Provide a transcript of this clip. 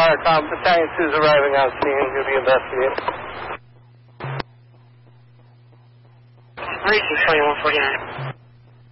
Firecom. Battalion 2 is arriving on scene. You'll be investigating. Region 2149.